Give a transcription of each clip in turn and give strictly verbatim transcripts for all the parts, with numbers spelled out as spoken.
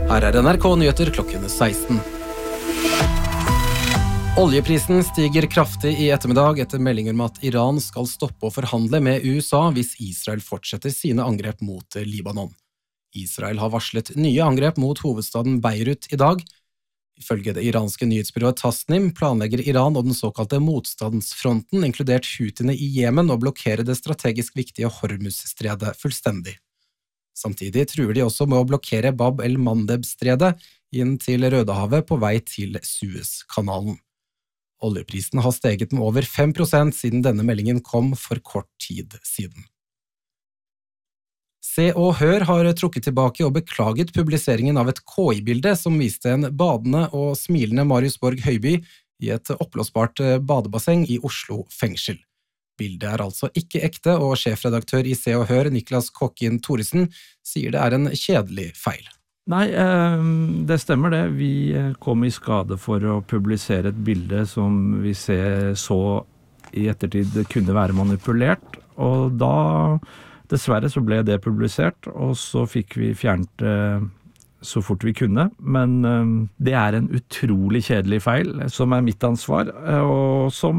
Her er N R K Nyheter klokken seksten. Oljeprisen stiger kraftig i ettermiddag etter meldinger om at Iran skal stoppe å forhandle med U S A hvis Israel fortsetter sine angrep mot Libanon. Israel har varslet nye angrep mot hovedstaden Beirut i dag. Ifølge det iranske nyhetsbyrået Tasnim planlegger Iran og den såkalte motstandsfronten, inkludert Hutiene i Jemen, å blokkere det strategisk viktige Hormuz-stredet fullstendig. Samtidig truer de også med å blokkere Bab el-Mandeb-stredet inn til Rødehavet på vei til Suezkanalen. Oljeprisen har steget med over fem prosent siden denne meldingen kom for kort tid siden. Se og Hør har trukket tilbake og beklaget publiseringen av et K I-bilde som viste en badende og smilende Marius Borg Høiby i et oppblåsbart badebasseng i Oslo fengsel. Bildet er altså ikke ekte, og sjefredaktør i Se og Hør, Niklas Kokkin Thoresen, sier det er en kjedelig feil. Nei, det stemmer det. Vi kom i skade for å publisere et bilde som vi ser så i ettertid kunne være manipulert, og da, dessverre så ble det publisert, og så fikk vi fjernet det så fort vi kunne, men det er en utrolig kjedelig feil, som er mitt ansvar, og som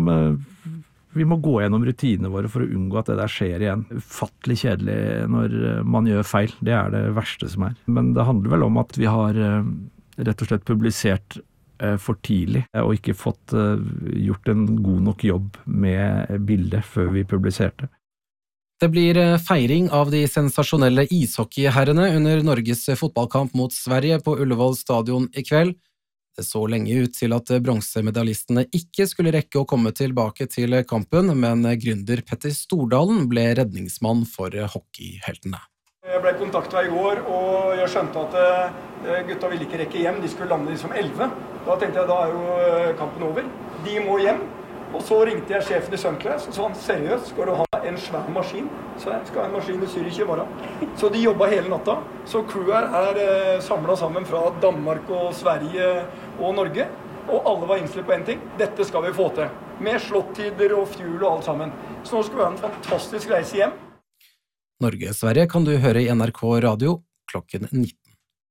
vi må gå gjennom rutinene våre for å unngå at det der skjer igjen. Ufattelig kjedelig når man gjør feil, det er det verste som er. Men det handler vel om at vi har rett og slett publisert for tidlig, og ikke fått gjort en god nok jobb med bildet før vi publiserte. Det blir feiring av de sensasjonelle ishockeyherrene under Norges fotballkamp mot Sverige på Ullevål stadion i kveld. Det så lenge ut til at bronsemedalistene ikke skulle rekke å komme tilbake til kampen, men gründer Petter Stordalen ble redningsmann for hockeyheltene. Jeg ble kontaktet i går, og jeg skjønte at gutta ville ikke rekke hjem, de skulle lande liksom elleve. Da tenkte jeg, da er jo kampen over. De må hjem, og så ringte jeg sjefen i Sunclass, og så han, seriøst, skal du ha en svær maskin? Så jeg skal ha en maskin i Zürich i morgen. Så de jobbet hele natta, så crewet er eh, samlet sammen fra Danmark og Sverige og Norge, og alle var innstilt på en ting. Dette skal vi få til, med slåttider og fuel og alt sammen. Så nå skal vi ha en fantastisk reise hjem. Norge-Sverige kan du høre i N R K Radio klokken nitten.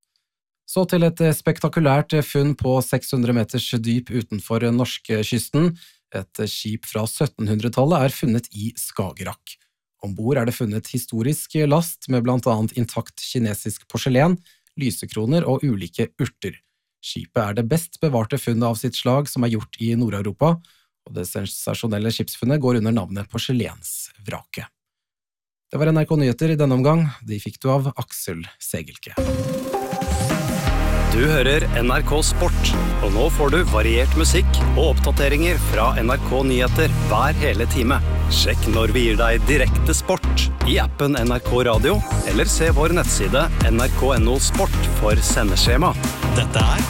Så til et spektakulært funn på seks hundre meters dyp utenfor norskekysten. Et skip fra syttenhundretallet er funnet i Skagerrak. Ombord er det funnet historisk last med blant annet intakt kinesisk porselen, lysekroner og ulike urter. Skipet er det best bevarte funnet av sitt slag som er gjort i Nord-Europa, og det sensasjonelle skipsfunnet går under navnet porselensvraket. Det var N R K Nyheter i denne omgang. De fikk du av Aksel Segelke. Du hører N R K Sport, og nå får du variert musikk og oppdateringer fra N R K Nyheter hver hele time. Sjekk når vi gir deg direkte sport i appen N R K Radio, eller se vår nettside N R K punktum no sport for sendeskjema. Dette er